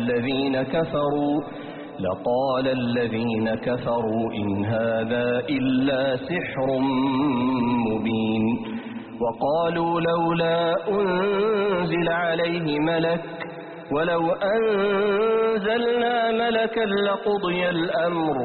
الذين كفروا إن هذا إلا سحر مبين. وقالوا لولا أنزل عليه ملك ولو أنزلنا ملكا لقضي الأمر